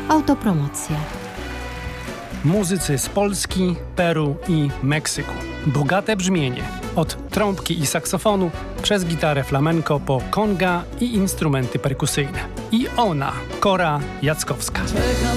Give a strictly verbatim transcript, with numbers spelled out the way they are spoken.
Autopromocja. Muzycy z Polski, Peru i Meksyku. Bogate brzmienie. Od trąbki i saksofonu, przez gitarę flamenco po konga i instrumenty perkusyjne. I ona, Kora Jackowska. Czekam